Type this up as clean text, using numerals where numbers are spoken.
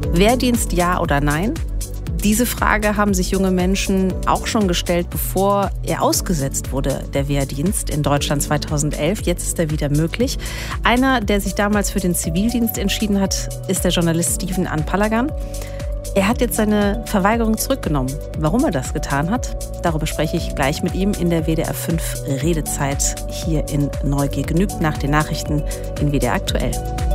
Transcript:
Wehrdienst ja oder nein? Diese Frage haben sich junge Menschen auch schon gestellt, bevor er ausgesetzt wurde, der Wehrdienst in Deutschland 2011. Jetzt ist er wieder möglich. Einer, der sich damals für den Zivildienst entschieden hat, ist der Journalist Stephen Anpalagan. Er hat jetzt seine Verweigerung zurückgenommen. Warum er das getan hat, darüber spreche ich gleich mit ihm in der WDR 5 Redezeit hier in Neugier genügt nach den Nachrichten in WDR aktuell.